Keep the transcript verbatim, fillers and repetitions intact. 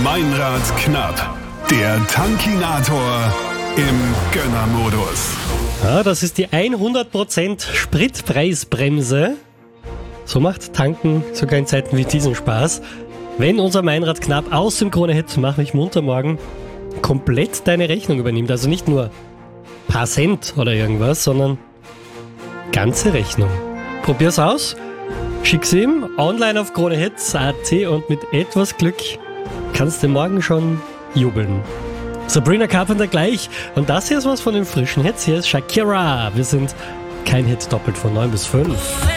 Meinrad knapp. Der Tankinator im Gönnermodus. Ja, das ist die hundert Prozent Spritpreisbremse. So macht Tanken sogar in Zeiten wie diesen Spaß. Wenn unser Meinrad knapp aus dem Krone-Hit Mach mich munter morgen komplett deine Rechnung übernimmt. Also nicht nur paar Cent oder irgendwas, sondern ganze Rechnung. Probier's aus, schick's ihm online auf kronehits punkt at und mit etwas Glück kannst du morgen schon jubeln. Sabrina Carpenter gleich. Und das hier ist was von den frischen Hits. Hier ist Shakira. Wir sind kein Hit doppelt von neun bis fünf.